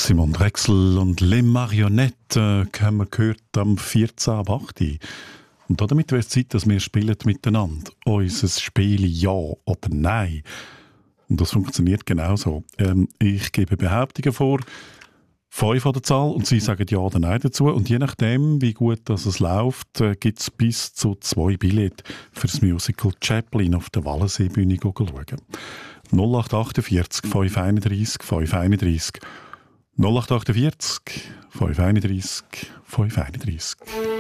Simon Drechsel und Les Marionettes haben wir gehört am 14 ab 8 Uhr. Und damit wäre es Zeit, dass wir spielen miteinander. Unser Spiel Ja oder Nein. Und das funktioniert genauso. Ich gebe Behauptungen vor, 5 an der Zahl, und Sie sagen Ja oder Nein dazu. Und je nachdem, wie gut das läuft, gibt es bis zu 2 Billette für das Musical Chaplin auf der Wallenseebühne schauen. 0848 531 531 0848 531 531.